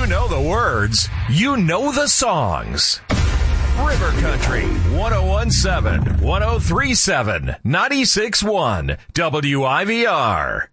You know the words. You know the songs. River Country 1017, 1037, 96.1 WIVR.